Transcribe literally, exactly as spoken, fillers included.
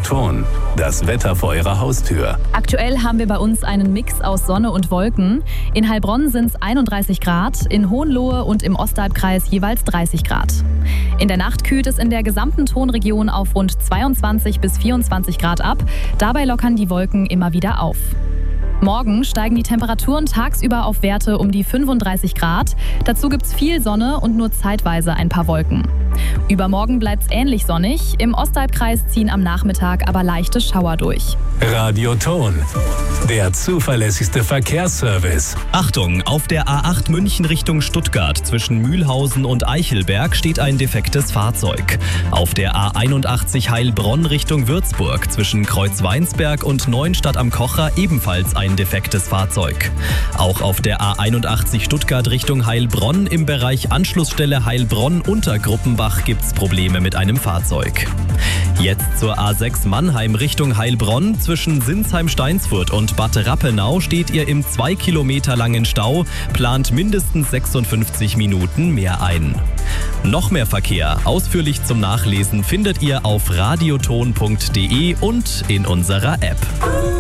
Radioton, das Wetter vor Ihrer Haustür. Aktuell haben wir bei uns einen Mix aus Sonne und Wolken. In Heilbronn sind es einunddreißig Grad, in Hohenlohe und im Ostalbkreis jeweils dreißig Grad. In der Nacht kühlt es in der gesamten Tonregion auf rund zweiundzwanzig bis vierundzwanzig Grad ab. Dabei lockern die Wolken immer wieder auf. Morgen steigen die Temperaturen tagsüber auf Werte um die fünfunddreißig Grad. Dazu gibt es viel Sonne und nur zeitweise ein paar Wolken. Übermorgen bleibt es ähnlich sonnig. Im Ostalbkreis ziehen am Nachmittag aber leichte Schauer durch. Radioton, der zuverlässigste Verkehrsservice. Achtung, auf der A acht München Richtung Stuttgart zwischen Mühlhausen und Eichelberg steht ein defektes Fahrzeug. Auf der A einundachtzig Heilbronn Richtung Würzburg zwischen Kreuzweinsberg und Neuenstadt am Kocher ebenfalls ein defektes Fahrzeug. Auch auf der A einundachtzig Stuttgart Richtung Heilbronn im Bereich Anschlussstelle Heilbronn unter Gruppenbach gibt's Probleme mit einem Fahrzeug. Jetzt zur A sechs Mannheim Richtung Heilbronn. Zwischen Sinsheim-Steinsfurt und Bad Rappenau steht ihr im zwei Kilometer langen Stau, plant mindestens sechsundfünfzig Minuten mehr ein. Noch mehr Verkehr, ausführlich zum Nachlesen, findet ihr auf radioton punkt de und in unserer App.